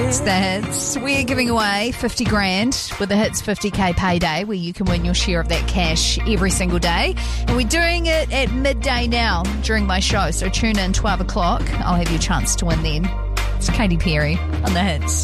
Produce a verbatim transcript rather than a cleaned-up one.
It's the Hits. We're giving away fifty grand with the Hits fifty K payday, where you can win your share of that cash every single day. And we're doing it at midday now during my show. So tune in twelve o'clock. I'll have your chance to win then. It's Katy Perry on the Hits.